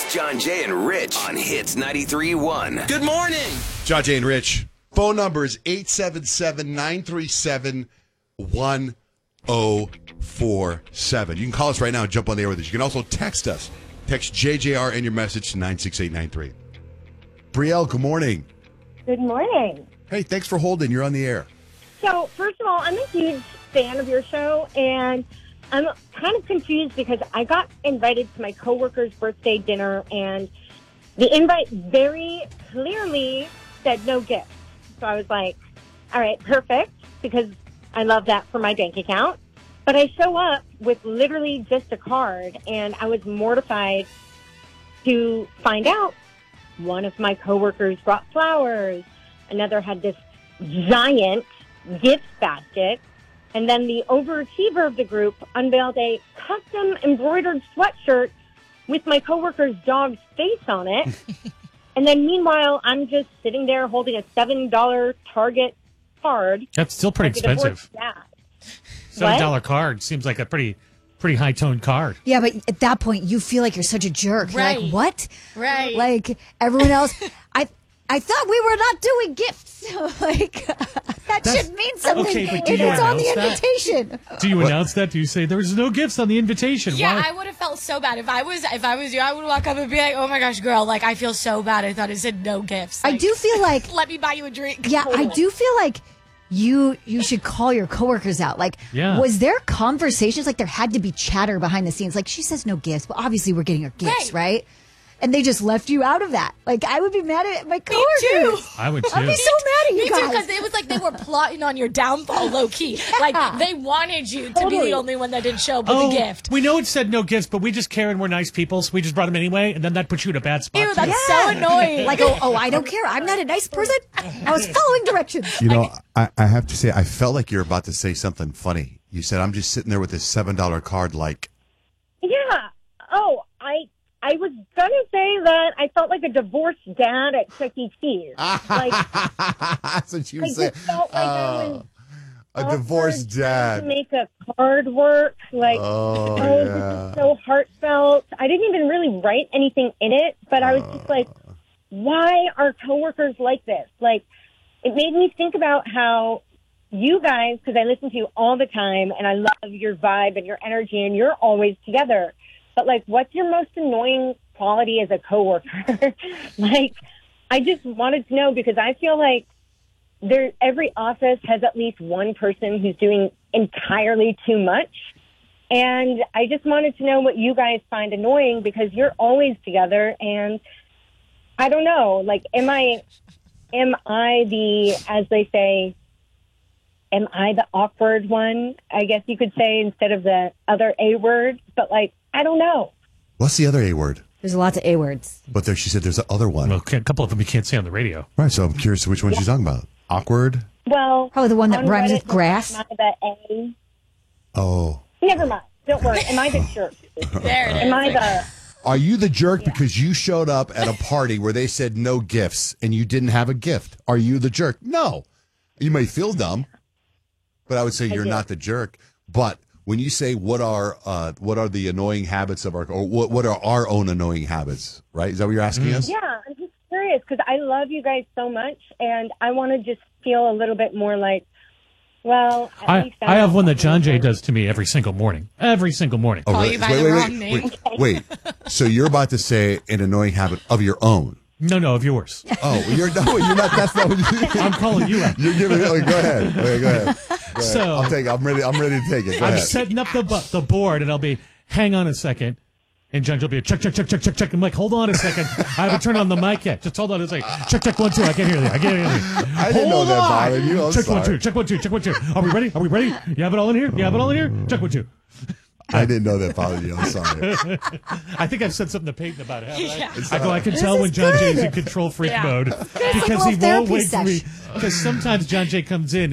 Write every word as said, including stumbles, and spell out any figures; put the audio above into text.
It's John Jay and Rich on Hits ninety-three point one. Good morning. John Jay and Rich. Phone number is eight seven seven, nine three seven, one oh four seven. You can call us right now and jump on the air with us. You can also text us. Text J J R and your message to nine six eight nine three. Brielle, good morning. Good morning. Hey, thanks for holding. You're on the air. So, first of all, I'm a huge fan of your show, and I'm kind of confused because I got invited to my coworker's birthday dinner, and the invite very clearly said no gift. So I was like, all right, perfect, because I love that for my bank account. But I show up with literally just a card, and I was mortified to find out one of my coworkers brought flowers, another had this giant gift basket, and then the overachiever of the group unveiled a custom embroidered sweatshirt with my coworker's dog's face on it. And then meanwhile, I'm just sitting there holding a seven dollar Target card. That's still pretty expensive. seven dollar card seems like a pretty pretty high-toned card. Yeah, but at that point, you feel like you're such a jerk. You're Right. like, what? Right. Like, everyone else, I I thought we were not doing gifts. Like, that That's- should mean something okay, but do if you it's on the announce that? invitation. Do you announce that? Do you say there's no gifts on the invitation? Yeah, Why? I would have felt so bad if I was if I was you. I would walk up and be like, "Oh my gosh, girl! Like I feel so bad. I thought it said no gifts." I Like, do feel like, Let me buy you a drink. yeah, I do feel like you you should call your coworkers out. Like, Yeah. was there conversations? Like, there had to be chatter behind the scenes. Like, she says no gifts, but obviously we're getting her gifts, Right. right? And they just left you out of that. Like, I would be mad at my Me coworkers. too. I would too. I'd be so mad at you Me guys. too, because it was like they were plotting on your downfall, low key. Like they wanted you to be Totally. the only one that didn't show up with Oh, a gift. we know it said no gifts, but we just care and we're nice people, so we just brought them anyway, and then that puts you in a bad spot. Ew, too. that's so annoying. Like, oh, oh, I don't care. I'm not a nice person. I was following directions. You know, I, I have to say, I felt like you're about to say something funny. You said, I'm just sitting there with this seven dollar card like... Yeah. Oh, I I was going to say that I felt like a divorced dad at Chuck E. Cheese. Like, That's what you I say. just felt like I was A awkward divorced trying dad. to make a card work. Like, Oh, oh, yeah. this is so heartfelt. I didn't even really write anything in it, but I was just like, why are coworkers like this? Like, it made me think about how you guys, because I listen to you all the time, and I love your vibe and your energy, and you're always together. But, like, what's your most annoying quality as a coworker? Like, I just wanted to know, because I feel like there, every office has at least one person who's doing entirely too much. And I just wanted to know what you guys find annoying, because you're always together. And I don't know, like, am I, am I the, as they say, am I the awkward one? I guess you could say, instead of the other A word. But, like, I don't know. What's the other A word? There's lots of A words. But there, she said there's the other one. Well, a couple of them you can't say on the radio. Right, so I'm curious which one she's talking about. Awkward? Well, Probably the one that on rhymes Reddit, with grass. Am I the A? Oh. Never mind. Don't worry. Am I the jerk? There it is. Am I the... Are you the jerk because you showed up at a party where they said no gifts and you didn't have a gift? Are you the jerk? No. You may feel dumb, but I would say you're do. not the jerk. But when you say what are uh, what are the annoying habits of our, or what, what are our own annoying habits, right? Is that what you're asking us? Yeah, I'm just curious, because I love you guys so much, and I want to just feel a little bit more like, well, at I, least I have one that John Jay awkward. does to me every single morning. Every single morning. Oh, Call really? you by wait, the wait, wrong wait, name. wait, wait. So you're about to say an annoying habit of your own? No, no, of yours. Oh, you're no, you're not. That's not what you. I'm calling you out. You're giving. Okay, go ahead. Okay, go ahead. Go ahead. So- I'll take. I'm ready. I'm ready to take it. Go I'm ahead. setting up the bu- the board, and I'll be, hang on a second. And John will be, check, check, check, check, check, check. I'm like, hold on a second. I haven't turned on the mic yet. Just hold on a second. Check, check, one, two. I can't hear you. I can't hear you. I didn't know Hold that on. bothered you. I'm check one, sorry. two. Check one, two. Check one, two. Are we ready? Are we ready? You have it all in here? You have it all in here? Check one, two. I didn't know that bothered you. I'm sorry. I think I've said something to Peyton about it, haven't Yeah. I? I go, I can tell is when John good. Jay's in control freak Yeah. mode like a because little he won't therapy wait for me. sesh. Because sometimes John Jay comes in